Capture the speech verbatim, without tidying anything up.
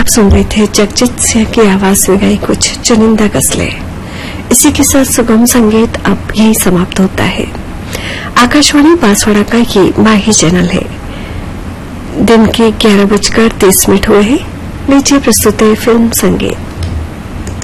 आप सुन रहे थे जगजीत सिंह की आवाज में गाई कुछ चुनिंदा गजलें। इसी के साथ सुगम संगीत अब यही समाप्त होता है। आकाशवाणी बांसवाड़ा का ये माही चैनल है। दिन के ग्यारह बजकर तीस मिनट हुए हैं। लीजिए प्रस्तुत है फिल्म संगीत।